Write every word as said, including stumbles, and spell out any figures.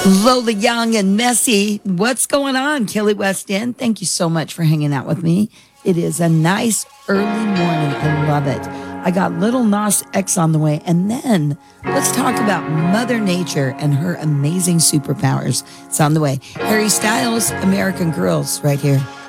Lola Young and Messy. What's going on, Kelly West End? Thank you so much for hanging out with me. It is a nice early morning. I love it. I got Little Nas X on the way. And then let's talk about Mother Nature and her amazing superpowers. It's on the way. Harry Styles, American Girls, right here.